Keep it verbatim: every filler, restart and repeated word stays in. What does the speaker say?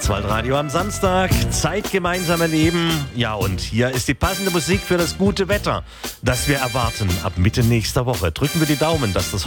Waldradio am Samstag, Zeit gemeinsam erleben. Ja, und hier ist die passende Musik für das gute Wetter, das wir erwarten ab Mitte nächster Woche. Drücken wir die Daumen, dass das